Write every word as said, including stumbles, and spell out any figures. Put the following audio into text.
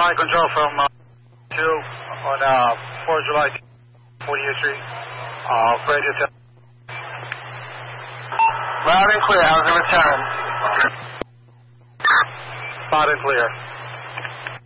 flight control from uh, two on uh, fourth of July, forty-eighth Street. Uh, radio test. Loud and clear. How's the return? Loud and clear.